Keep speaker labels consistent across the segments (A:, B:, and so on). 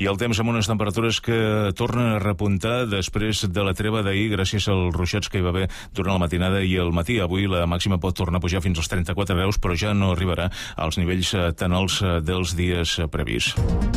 A: I el temps amb unes temperatures que tornen a repuntar després de la treva d'ahir gràcies als ruixats que hi va haver durant la matinada i el matí. Avui la màxima pot tornar a pujar fins als 34 graus, però ja no arribarà als nivells tan alts dels dies previs.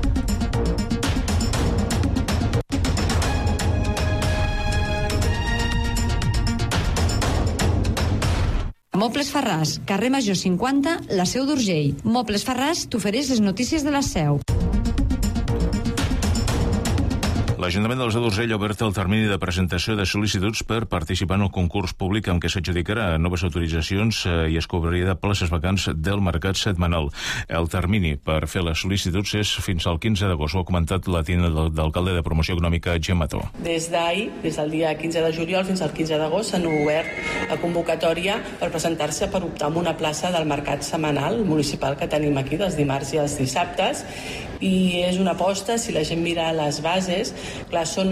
B: Mobles Ferràs, carrer Major 50, la Seu d'Urgell. Mobles Ferràs t'ofereix les notícies de la Seu.
A: L'Ajuntament de la Seu d'Urgell ha obert el termini de presentació de sol·licituds per participar en el concurs públic amb què s'adjudicarà noves autoritzacions i es cobriria de places vacants del mercat setmanal. El termini per fer les sol·licituds és fins al 15 d'agost, ho ha comentat la tinent d'alcalde de Promoció Econòmica, Gemma Mató.
C: Des d'ahir, des del dia 15 de juliol fins al 15 d'agost, s'han obert la convocatòria per presentar-se per optar en una plaça del mercat setmanal municipal que tenim aquí, dels dimarts i els dissabtes, i és una aposta, si la gent mira les bases, clar, són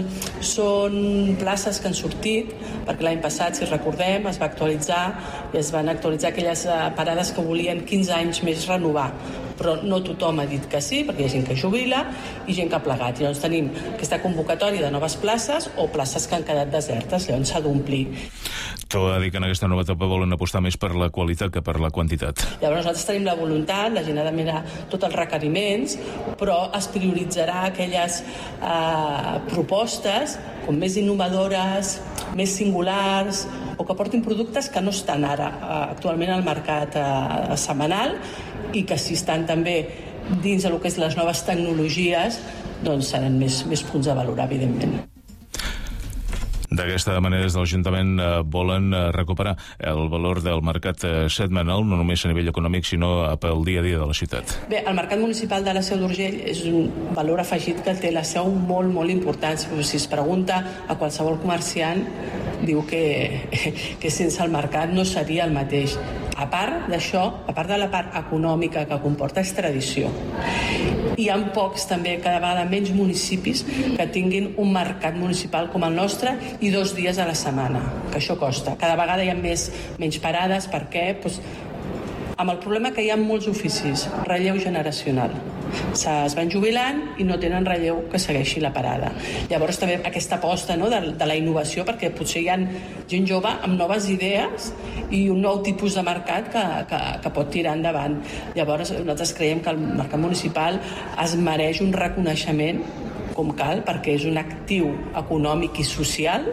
C: places que han sortit, perquè l'any passat, si recordem, es va actualitzar i es van actualitzar aquelles parades que volien 15 anys més renovar. Però no tothom ha dit que sí, perquè hi ha gent que jubila i gent que ha plegat. Llavors tenim aquesta convocatòria de noves places o places que han quedat desertes, llavors s'ha d'omplir.
A: Tot ha dit que en aquesta nova etapa volen apostar més per la qualitat que per la quantitat.
C: Llavors nosaltres tenim la voluntat, la gent ha de mirar tots els requeriments, però es prioritzarà aquelles propostes com més innovadores, més singulars, o que portin productes que no estan ara actualment al mercat setmanal i que si estan també dins del que és les noves tecnologies, doncs seran més punts a valorar, evidentment.
A: D'aquesta manera, des de l'Ajuntament volen recuperar el valor del mercat setmanal, no només a nivell econòmic, sinó pel dia a dia de la ciutat.
C: Bé, el mercat municipal de la Seu d'Urgell és un valor afegit que té la Seu molt, molt important. Si es pregunta a qualsevol comerciant, diu que sense el mercat no seria el mateix. A part d'això, a part de la part econòmica que comporta, és tradició. Hi ha pocs, també, cada vegada menys municipis que tinguin un mercat municipal com el nostre i 2 dies a la setmana, que això costa. Cada vegada hi ha menys parades, perquè amb el problema que hi ha molts oficis, relleu generacional. Es van jubilant i no tenen relleu que segueixi la parada. Llavors també aquesta aposta, no, de la innovació, perquè potser hi ha gent jove amb noves idees i un nou tipus de mercat que pot tirar endavant. Llavors nosaltres creiem que el mercat municipal es mereix un reconeixement com cal, perquè és un actiu econòmic i social,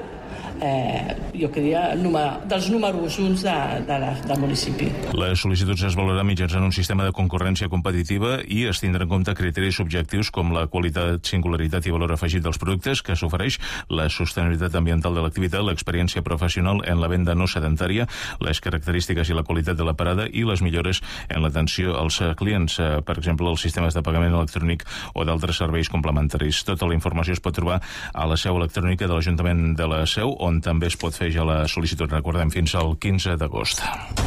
C: jo diria, dels números 1 del municipi.
A: Les sol·licituds es valoraran mitjançant un sistema de concurrència competitiva i es tindran en compte criteris objectius com la qualitat, singularitat i valor afegit dels productes que s'ofereix, la sostenibilitat ambiental de l'activitat, l'experiència professional en la venda no sedentària, les característiques i la qualitat de la parada i les millores en l'atenció als clients, per exemple, els sistemes de pagament electrònic o d'altres serveis complementaris. Tota la informació es pot trobar a la seu electrònica de l'Ajuntament de la Seu, on també es pot fer ja la sol·licitud, recordem, fins al 15 d'agost.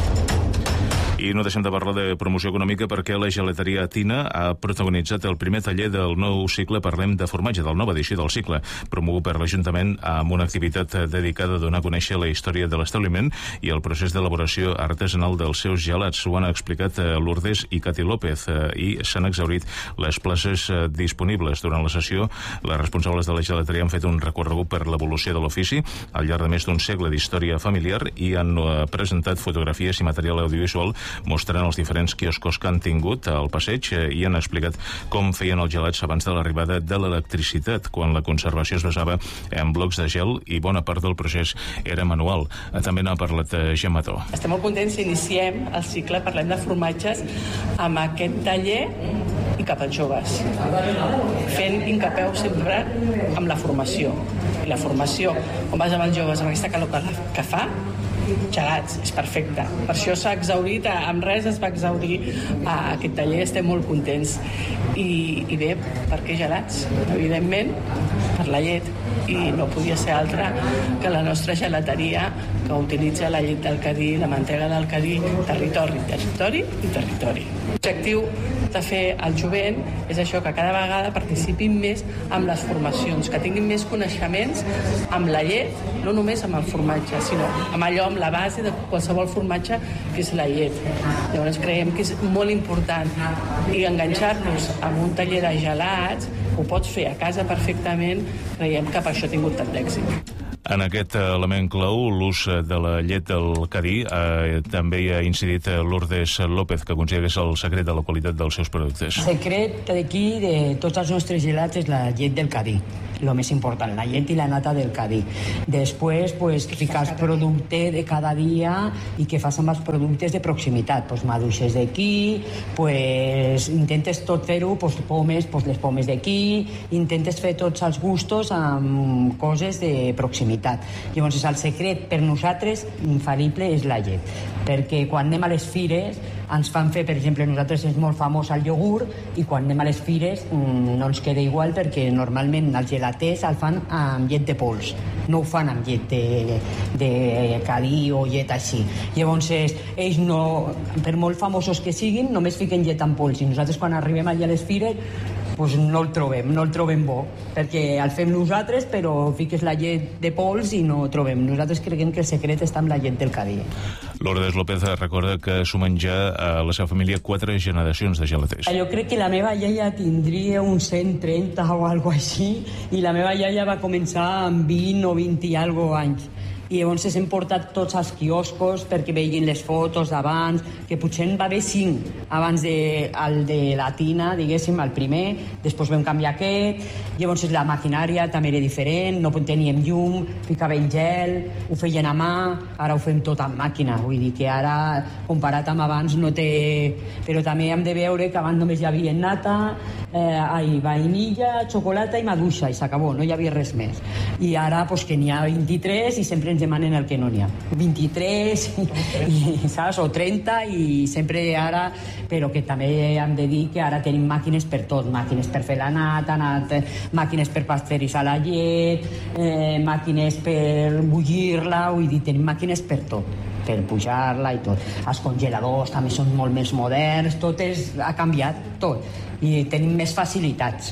A: I no deixem de parlar de promoció econòmica perquè la gelateria Tina ha protagonitzat el primer taller del nou cicle Parlem de formatge, del nova edició del cicle, promogut per l'Ajuntament amb una activitat dedicada a donar a conèixer la història de l'establiment i el procés d'elaboració artesanal dels seus gelats. Ho han explicat Lourdes i Cati López i s'han exhaurit les places disponibles. Durant la sessió, les responsables de la gelateria han fet un recorregut per l'evolució de l'ofici al llarg de més d'un segle d'història familiar i han presentat fotografies i material audiovisual mostrant els diferents quioscos que han tingut al passeig i han explicat com feien els gelats abans de l'arribada de l'electricitat, quan la conservació es basava en blocs de gel i bona part del procés era manual. També n'ha parlat Gemma Mató.
C: Estem molt contents que iniciem el cicle Parlem de formatges amb aquest taller i cap als joves, fent incapeu sempre amb la formació. I la formació, quan vas amb els joves amb aquesta calor que fa, gelats, és perfecte. Per això s'ha exhaurit, amb res es va exhaurir aquest taller, estem molt contents. I bé, per què gelats? Evidentment, per la llet. I no podia ser altra que la nostra gelateria, que utilitza la llet del Cadí, la mantega del Cadí, territori, territori i territori. L'objectiu de fer el jovent és això, que cada vegada participin més amb les formacions, que tinguin més coneixements amb la llet, no només amb el formatge, sinó amb allò, amb la base de qualsevol formatge, que és la llet. Llavors creiem que és molt important i enganxar-nos amb un taller de gelats, ho pots fer a casa perfectament, creiem que per això ha tingut tant d'èxit.
A: En aquest element clau, l'ús de la llet del Cadí, també hi ha incidit Lourdes López, que considera que és el secret de la qualitat dels seus productes.
D: El secret d'aquí, de tots els nostres gelats, és la llet del Cadí. Lo més important, la llet i la nata del Cadí. Després, pues, ficar el producte de cada dia i què fas amb els productes de proximitat. Pues, maduixes d'aquí, pues, intentes tot fer-ho, pues, pomes, pues, les pomes d'aquí, intentes fer tots els gustos amb coses de proximitat. Llavors, el secret per nosaltres infal·lible és la llet, perquè quan anem a les fires ens fan fer, per exemple, nosaltres és molt famós el iogurt i quan anem a les fires no ens queda igual perquè normalment els gelaters el fan amb llet de pols, no ho fan amb llet de Cadí o llet així. Llavors ells no, per molt famosos que siguin, només fiquen llet en pols i nosaltres quan arribem allà a les fires pues no el trobem bo, perquè el fem nosaltres però fiques la llet de pols i no ho trobem. Nosaltres creiem que el secret està amb la llet del Cadí.
A: Lourdes López recorda que s'ho menja a la seva família 4 generacions de gelaters.
D: Jo crec que la meva iaia tindria uns 130 o alguna cosa així, i la meva iaia va començar amb 20 o 20 i alguna anys. I llavors hem portat tots els quioscos perquè vegin les fotos d'abans, que potser en va haver 5 abans el de la tina, diguéssim, el primer, després vam canviar aquest, llavors la maquinària també era diferent, no teníem llum, ficaven gel, ho feien a mà, ara ho fem tot amb màquina, vull dir que ara, comparat amb abans, no té... Però també hem de veure que abans només hi havia nata, vainilla, xocolata i maduixa, i s'acabó, no hi havia res més. I ara, pues, que n'hi ha 23 i sempre ens demanen el que no n'hi ha. 23, saps? O 30, i sempre ara... Però que també hem de dir que ara tenim màquines per tot, màquines per fer la nata, màquines per pasteuritzar la llet, màquines per bullir-la, vull dir, tenim màquines per tot, per pujar-la i tot. Els congeladors també són molt més moderns, tot ha canviat, tot, i tenim més facilitats.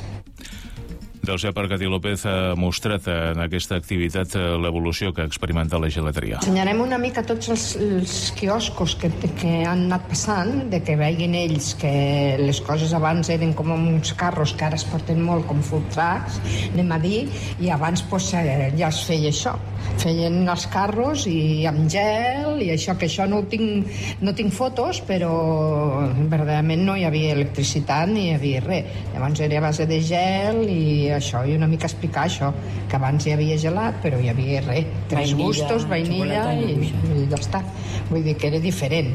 A: Delsia Percatí López ha mostrat en aquesta activitat l'evolució que ha experimentat la gelateria.
E: Ensenyarem una mica tots els quioscos que han anat passant, de que veguin ells que les coses abans eren com uns carros que ara es porten molt com food trucks, anem a dir, i abans pues, ja es feia això. Feien els carros i amb gel i això, que això no tinc fotos, però verdaderament no hi havia electricitat ni hi havia res. Llavors era a base de gel i això, i una mica explicar això, que abans hi havia gelat però hi havia res, 3 gustos, vainilla i ja està. Vull dir que era diferent.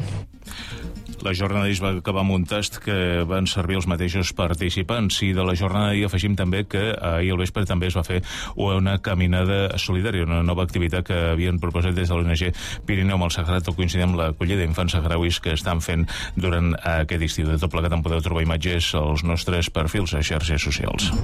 A: La jornada es va acabar amb un tast que van servir els mateixos participants, i de la jornada hi afegim també que ahir al vespre també es va fer una caminada solidària, una nova activitat que havien proposat des de l'ONG Pirineu amb el Sagrat, tot coincidint amb l'acollida d'infants sahrauis que estan fent durant aquest estiu. De tot plegat en podeu trobar imatges als nostres perfils a xarxes socials.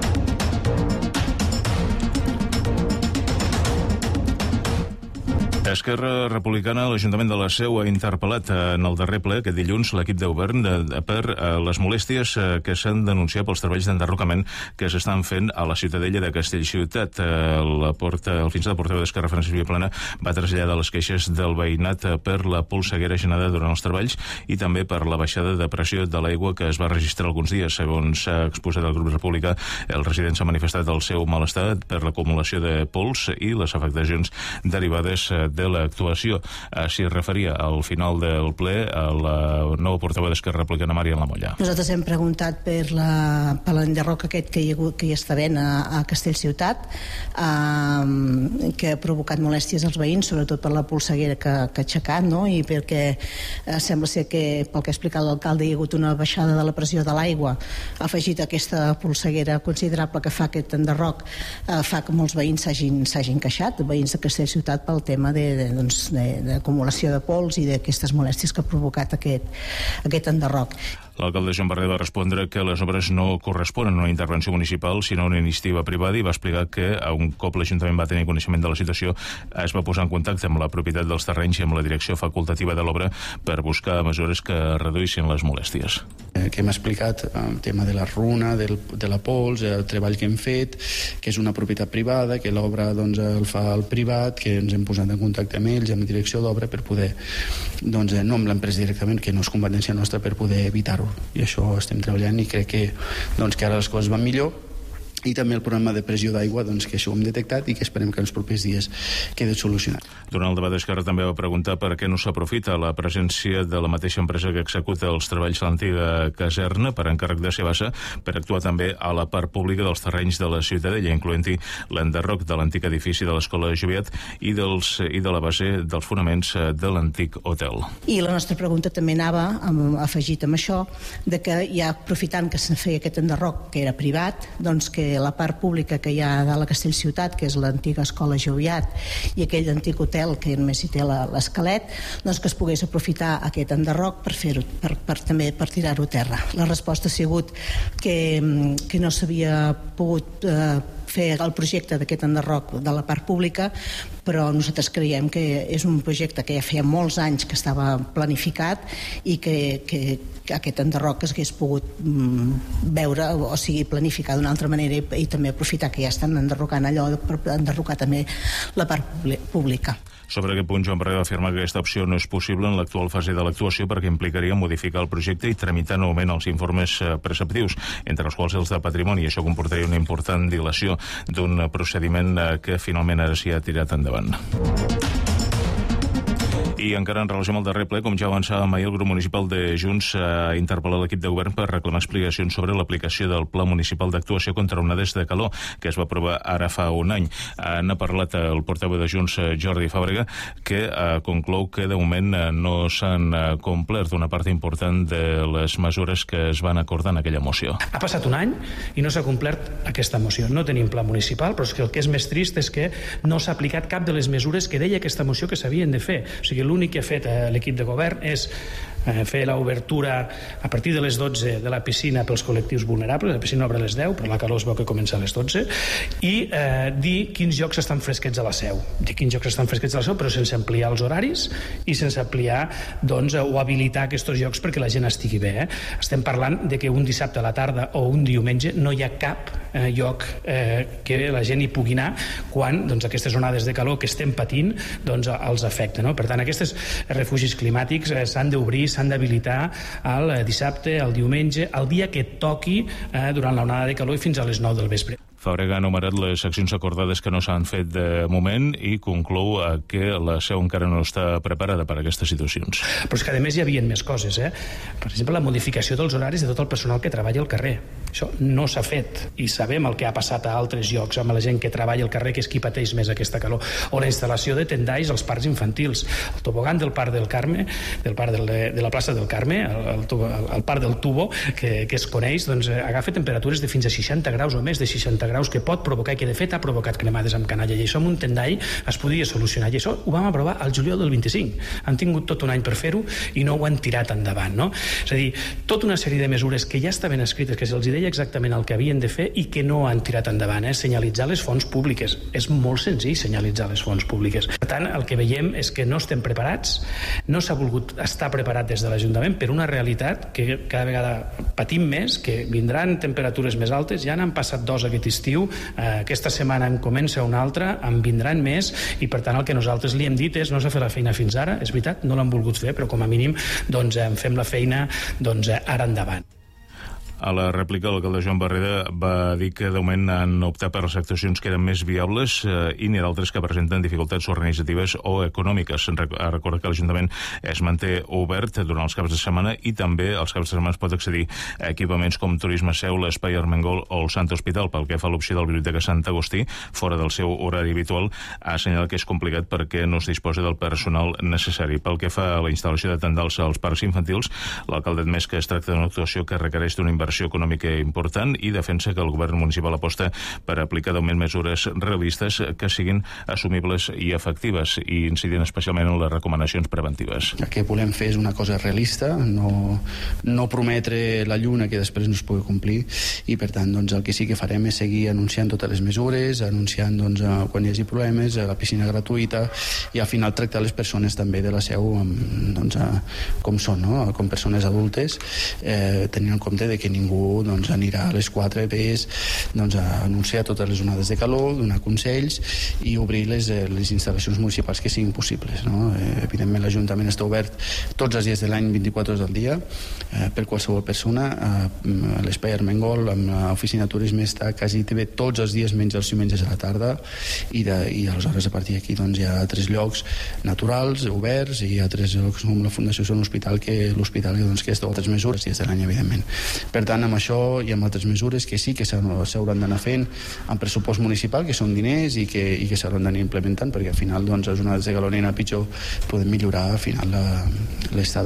A: Esquerra Republicana, l'Ajuntament de la Seu, ha interpel·lat en el darrer ple, aquest dilluns, l'equip de govern per les molèsties que s'han denunciat pels treballs d'enderrocament que s'estan fent a la Ciutadella de Castellciutat. El fins de portaveu d'Esquerra, Francesc Vilaplana, va traslladar les queixes del veïnat per la polseguera generada durant els treballs i també per la baixada de pressió de l'aigua que es va registrar alguns dies. Segons s'ha exposat el grup republicà, els residents han manifestat el seu malestar per l'acumulació de pols i les afectacions derivades de l'actuació. S'hi referia al final del ple a la nova portaveu d'Esquerra Republicana, Marian Lamolla.
F: Nosaltres hem preguntat per l'enderroc aquest que hi està havent a Castellciutat, que ha provocat molèsties als veïns, sobretot per la polseguera que ha aixecat, no? I perquè sembla ser que, pel que ha explicat l'alcalde, hi ha hagut una baixada de la pressió de l'aigua, ha afegit aquesta polseguera considerable que fa aquest enderroc, fa que molts veïns s'hagin queixat, veïns de Castellciutat, pel tema d'acumulació de pols i d'aquestes molèsties que ha provocat aquest enderroc.
A: L'alcalde Joan Barreda va respondre que les obres no corresponen a una intervenció municipal, sinó a una iniciativa privada, i va explicar que un cop l'Ajuntament va tenir coneixement de la situació es va posar en contacte amb la propietat dels terrenys i amb la direcció facultativa de l'obra per buscar mesures que reduïssin les molèsties.
G: Que hem explicat el tema de la runa, de la pols, el treball que hem fet, que és una propietat privada, que l'obra el fa el privat, que ens hem posat en contacte amb ells, amb la direcció d'obra, per poder, no amb l'empresa directament, que no és competència nostra, per poder evitar-ho. I això estem treballant i crec que ara les coses van millor. I també el problema de pressió d'aigua, que això ho hem detectat i que esperem que en els propers dies quedi solucionat.
A: Durant el debat, Esquerra també va preguntar per què no s'aprofita la presència de la mateixa empresa que executa els treballs a l'antiga caserna per encàrrec de Sebassa per actuar també a la part pública dels terrenys de la Ciutadella, incloent-hi l'enderroc de l'antic edifici de l'Escola Joviat i de la base dels fonaments de l'antic hotel.
F: I la nostra pregunta també anava afegit amb això, de que ja aprofitant que se feia aquest enderroc que era privat, que la part pública que hi ha a la Castellciutat, que és l'antiga Escola Joviat, i aquell antic hotel que només hi té l'esquelet, que es pogués aprofitar aquest enderroc per fer-ho, també per tirar-ho a terra. La resposta ha sigut que no s'havia pogut fer el projecte d'aquest enderroc de la part pública, però nosaltres creiem que és un projecte que ja feia molts anys que estava planificat i que aquest enderroc es hagués pogut veure, o sigui, planificar d'una altra manera i també aprofitar que ja estan enderrocant allò per enderrocar també la part pública.
A: Sobre aquest punt, Joan Barreda va afirmar que aquesta opció no és possible en l'actual fase de l'actuació perquè implicaria modificar el projecte i tramitar novament els informes preceptius, entre els quals els de patrimoni, i això comportaria una important dilació d'un procediment que finalment ara s'hi ha tirat endavant. I encara en relació amb el darrer ple, com ja avançàvem ahir, el grup municipal de Junts ha interpel·lat l'equip de govern per reclamar explicacions sobre l'aplicació del Pla Municipal d'Actuació contra onades de calor, que es va aprovar ara fa un any. N'ha parlat el portaveu de Junts, Jordi Fàbrega, que conclou que de moment no s'han complert una part important de les mesures que es van acordar en aquella moció.
H: Ha passat un any i no s'ha complert aquesta moció. No tenim pla municipal, però és que el que és més trist és que no s'ha aplicat cap de les mesures que deia aquesta moció que s'havien de fer. O sigui, l'únic que ha fet l'equip de govern és fer l'obertura a partir de les 12 de la piscina pels col·lectius vulnerables. La piscina obre a les 10, però la calor es veu que comença a les 12, i dir quins llocs estan fresquets a la Seu. Dir quins llocs estan fresquets a la Seu, però sense ampliar els horaris i sense ampliar o habilitar aquests llocs perquè la gent estigui bé. Estem parlant de que un dissabte a la tarda o un diumenge no hi ha cap lloc que la gent hi pugui anar quan aquestes onades de calor que estem patint els afecten. Per tant, aquests refugis climàtics s'han d'obrir, s'han d'habilitar el dissabte, el diumenge, el dia que toqui durant l'onada de calor i fins a les 9 del vespre.
A: Fàbrega ha enumerat les accions acordades que no s'han fet de moment i conclou que la Seu encara no està preparada per a aquestes situacions.
H: Però és que a més hi havia més coses. Per exemple, la modificació dels horaris de tot el personal que treballa al carrer. Això no s'ha fet i sabem el que ha passat a altres llocs amb la gent que treballa al carrer, que és qui pateix més aquesta calor. O la instal·lació de tendalls als parcs infantils. El tobogan del Parc del Carme, del parc de la plaça del Carme, el Parc del Tubo, que es coneix, agafa temperatures de fins a 60 graus o més de 60 graus que pot provocar i que de fet ha provocat cremades amb canalla, i això amb un tendall es podia solucionar, i això ho vam aprovar al juliol del 25. Han tingut tot un any per fer-ho i no ho han tirat endavant, no? És a dir, tota una sèrie de mesures que ja estaven escrites, que se'ls deia exactament el que havien de fer i que no han tirat endavant. Senyalitzar les fonts públiques. És molt senzill senyalitzar les fonts públiques. Per tant, el que veiem és que no estem preparats, no s'ha volgut estar preparat des de l'Ajuntament per una realitat que cada vegada patim més, que vindran temperatures més altes, ja n'han passat 2 aquest estiu, aquesta setmana en comença una altra, en vindran més, i per tant el que nosaltres li hem dit és no s'ha fet la feina fins ara, és veritat, no l'han volgut fer, però com a mínim fem la feina ara endavant.
A: A la rèplica, l'alcalde Joan Barreda va dir que de moment han optat per les actuacions que eren més viables i n'hi ha d'altres que presenten dificultats organitzatives o econòmiques. Recorda que l'Ajuntament es manté obert durant els caps de setmana i també als caps de setmana es pot accedir a equipaments com Turisme Seu, l'Espai Armengol o el Sant Hospital. Pel que fa a l'opció de la Biblioteca Sant Agustí, fora del seu horari habitual, ha assenyalat que és complicat perquè no es disposa del personal necessari. Pel que fa a la instal·lació de tendals als parcs infantils, l'alcalde ha admès que es tracta d'una actuació que requereix d'una inversió inversió econòmica important i defensa que el govern municipal aposta per aplicar d'augment mesures realistes que siguin assumibles i efectives i incidint especialment en les recomanacions preventives.
G: El que volem fer és una cosa realista, no prometre la lluna que després no es pugui complir, i per tant doncs, el que sí que farem és seguir anunciant totes les mesures, anunciant doncs, quan hi hagi problemes, la piscina gratuïta, i al final tractar les persones també de la Seu doncs, com són, no? Com persones adultes, tenint en compte de que ningú doncs, anirà a les 4 ves doncs, a anunciar totes les onades de calor, donar consells i obrir les instal·lacions municipals que siguin possibles, no? Evidentment l'Ajuntament està obert tots els dies de l'any, 24 hores al dia, per qualsevol persona. L'Espai Armengol amb l'oficina de turisme està quasi bé tots els dies menys els diumenges a la tarda, i aleshores a partir d'aquí doncs, hi ha 3 llocs naturals oberts i hi ha 3 llocs com la Fundació Son Hospital, que l'hospital doncs, que està altres mesures dies de l'any, evidentment. Per tant, amb això i amb altres mesures que sí que s'hauran d'anar fent amb pressupost municipal, que són diners i que s'hauran d'anar implementant, perquè al final doncs, les onades de calor pitjor podem millorar al final l'estat